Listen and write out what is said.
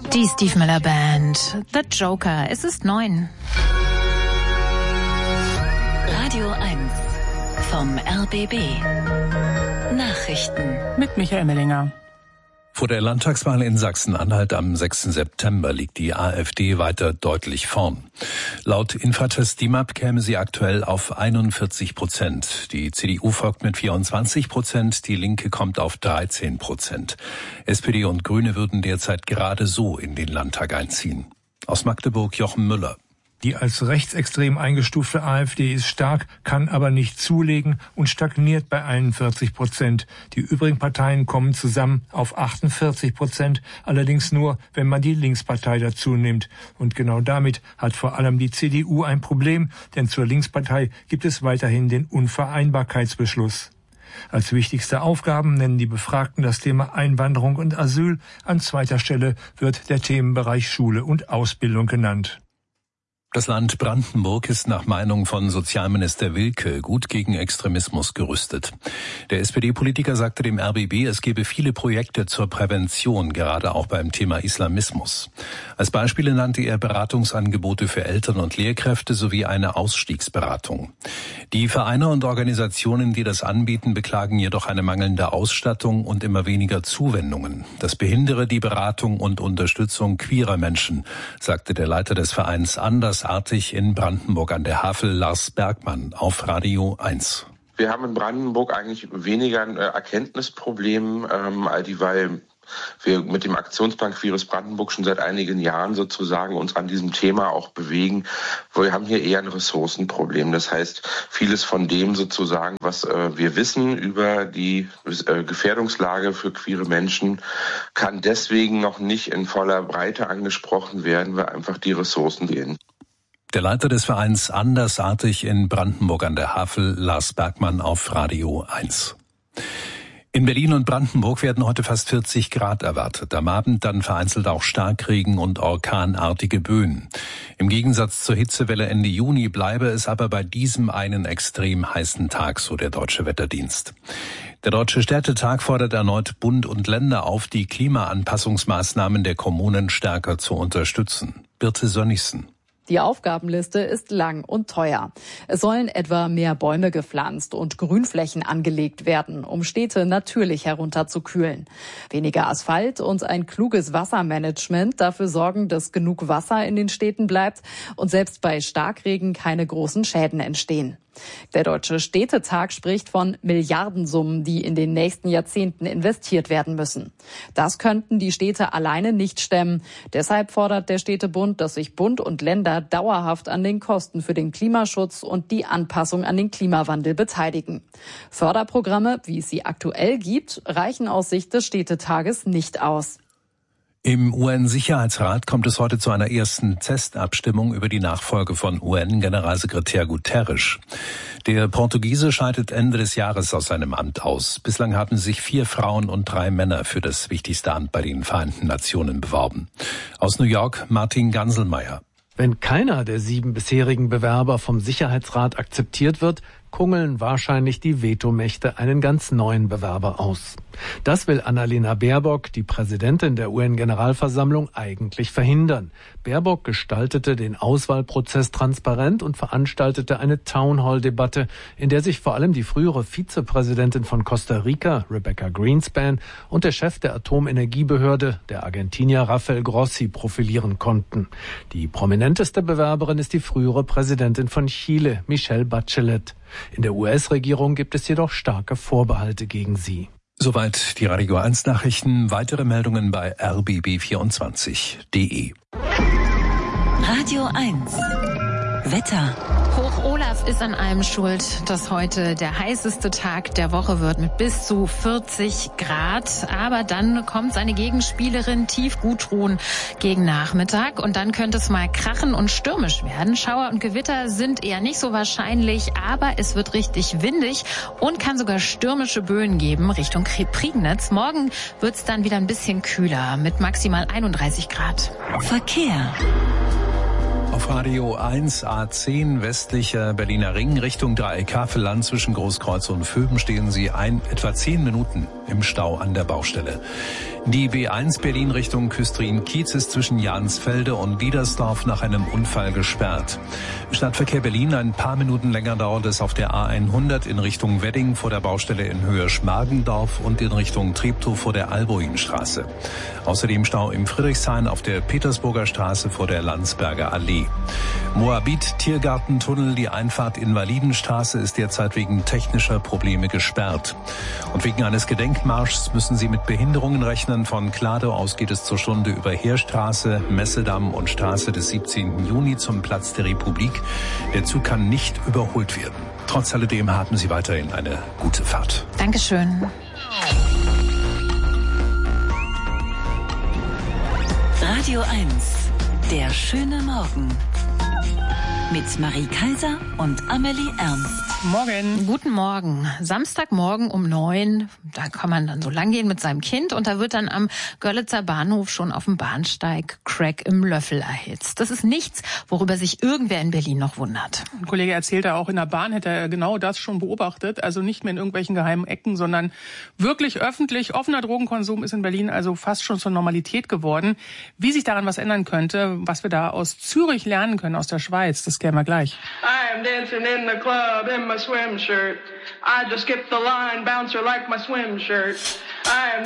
Die Steve Miller Band, The Joker, es ist 9. Radio 1 vom RBB. Nachrichten mit Michael Mellinger. Vor der Landtagswahl in Sachsen-Anhalt am 6. September liegt die AfD weiter deutlich vorn. Laut Infratest DIMAP käme sie aktuell auf 41%. Die CDU folgt mit 24%, die Linke kommt auf 13%. SPD und Grüne würden derzeit gerade so in den Landtag einziehen. Aus Magdeburg Jochen Müller. Die als rechtsextrem eingestufte AfD ist stark, kann aber nicht zulegen und stagniert bei 41%. Die übrigen Parteien kommen zusammen auf 48%, allerdings nur, wenn man die Linkspartei dazu nimmt. Und genau damit hat vor allem die CDU ein Problem, denn zur Linkspartei gibt es weiterhin den Unvereinbarkeitsbeschluss. Als wichtigste Aufgaben nennen die Befragten das Thema Einwanderung und Asyl. An zweiter Stelle wird der Themenbereich Schule und Ausbildung genannt. Das Land Brandenburg ist nach Meinung von Sozialminister Wilke gut gegen Extremismus gerüstet. Der SPD-Politiker sagte dem RBB, es gebe viele Projekte zur Prävention, gerade auch beim Thema Islamismus. Als Beispiele nannte er Beratungsangebote für Eltern und Lehrkräfte sowie eine Ausstiegsberatung. Die Vereine und Organisationen, die das anbieten, beklagen jedoch eine mangelnde Ausstattung und immer weniger Zuwendungen. Das behindere die Beratung und Unterstützung queerer Menschen, sagte der Leiter des Vereins Andersartig in Brandenburg an der Havel, Lars Bergmann, auf Radio 1. Wir haben in Brandenburg eigentlich weniger ein Erkenntnisproblem, weil wir mit dem Aktionsplan Queeres Brandenburg schon seit einigen Jahren sozusagen uns an diesem Thema auch bewegen. Wir haben hier eher ein Ressourcenproblem. Das heißt, vieles von dem sozusagen, was wir wissen über die Gefährdungslage für queere Menschen, kann deswegen noch nicht in voller Breite angesprochen werden, weil einfach die Ressourcen fehlen. Der Leiter des Vereins Andersartig in Brandenburg an der Havel, Lars Bergmann, auf Radio 1. In Berlin und Brandenburg werden heute fast 40 Grad erwartet. Am Abend dann vereinzelt auch Starkregen und orkanartige Böen. Im Gegensatz zur Hitzewelle Ende Juni bleibe es aber bei diesem einen extrem heißen Tag, so der Deutsche Wetterdienst. Der Deutsche Städtetag fordert erneut Bund und Länder auf, die Klimaanpassungsmaßnahmen der Kommunen stärker zu unterstützen. Birte Sönnigsen. Die Aufgabenliste ist lang und teuer. Es sollen etwa mehr Bäume gepflanzt und Grünflächen angelegt werden, um Städte natürlich herunterzukühlen. Weniger Asphalt und ein kluges Wassermanagement dafür sorgen, dass genug Wasser in den Städten bleibt und selbst bei Starkregen keine großen Schäden entstehen. Der Deutsche Städtetag spricht von Milliardensummen, die in den nächsten Jahrzehnten investiert werden müssen. Das könnten die Städte alleine nicht stemmen. Deshalb fordert der Städtebund, dass sich Bund und Länder dauerhaft an den Kosten für den Klimaschutz und die Anpassung an den Klimawandel beteiligen. Förderprogramme, wie es sie aktuell gibt, reichen aus Sicht des Städtetages nicht aus. Im UN-Sicherheitsrat kommt es heute zu einer ersten Testabstimmung über die Nachfolge von UN-Generalsekretär Guterres. Der Portugiese scheidet Ende des Jahres aus seinem Amt aus. Bislang haben sich 4 Frauen und 3 Männer für das wichtigste Amt bei den Vereinten Nationen beworben. Aus New York Martin Ganselmeier. Wenn keiner der 7 bisherigen Bewerber vom Sicherheitsrat akzeptiert wird, kungeln wahrscheinlich die Vetomächte einen ganz neuen Bewerber aus. Das will Annalena Baerbock, die Präsidentin der UN-Generalversammlung, eigentlich verhindern. Baerbock gestaltete den Auswahlprozess transparent und veranstaltete eine Townhall-Debatte, in der sich vor allem die frühere Vizepräsidentin von Costa Rica, Rebecca Greenspan, und der Chef der Atomenergiebehörde, der Argentinier Rafael Grossi, profilieren konnten. Die prominenteste Bewerberin ist die frühere Präsidentin von Chile, Michelle Bachelet. In der US-Regierung gibt es jedoch starke Vorbehalte gegen sie. Soweit die Radio 1 Nachrichten. Weitere Meldungen bei rbb24.de. Radio 1 Wetter. Hoch Olaf ist an allem schuld, dass heute der heißeste Tag der Woche wird mit bis zu 40 Grad. Aber dann kommt seine Gegenspielerin Tief Gudrun gegen Nachmittag und dann könnte es mal krachen und stürmisch werden. Schauer und Gewitter sind eher nicht so wahrscheinlich, aber es wird richtig windig und kann sogar stürmische Böen geben Richtung Prignitz. Morgen wird es dann wieder ein bisschen kühler mit maximal 31 Grad. Verkehr. Auf Radio 1 A10 westlicher Berliner Ring Richtung Dreieck Havelland zwischen Großkreuz und Vöben stehen Sie etwa 10 Minuten im Stau an der Baustelle. Die B1 Berlin Richtung Küstrin-Kiez ist zwischen Jansfelde und Diedersdorf nach einem Unfall gesperrt. Stadtverkehr Berlin, ein paar Minuten länger dauert es auf der A100 in Richtung Wedding vor der Baustelle in Höhe Schmargendorf und in Richtung Treptow vor der Albuinstraße. Außerdem Stau im Friedrichshain auf der Petersburger Straße vor der Landsberger Allee. Moabit-Tiergartentunnel, die Einfahrt Invalidenstraße ist derzeit wegen technischer Probleme gesperrt. Und wegen eines Gedenkmarschs müssen Sie mit Behinderungen rechnen. Von Kladow aus geht es zur Stunde über Heerstraße, Messedamm und Straße des 17. Juni zum Platz der Republik. Der Zug kann nicht überholt werden. Trotz alledem haben Sie weiterhin eine gute Fahrt. Dankeschön. Radio 1, der schöne Morgen. Mit Marie Kaiser und Amelie Ernst. Morgen. Guten Morgen. Samstagmorgen um 9, da kann man dann so lang gehen mit seinem Kind und da wird dann am Görlitzer Bahnhof schon auf dem Bahnsteig Crack im Löffel erhitzt. Das ist nichts, worüber sich irgendwer in Berlin noch wundert. Ein Kollege erzählte auch, in der Bahn hätte er genau das schon beobachtet. Also nicht mehr in irgendwelchen geheimen Ecken, sondern wirklich öffentlich. Offener Drogenkonsum ist in Berlin also fast schon zur Normalität geworden. Wie sich daran was ändern könnte, was wir da aus Zürich lernen können, aus der Schweiz, das klären wir gleich. I am dancing in the club in my swim shirt. I just skipped the line, bouncer like my swim shirt. I am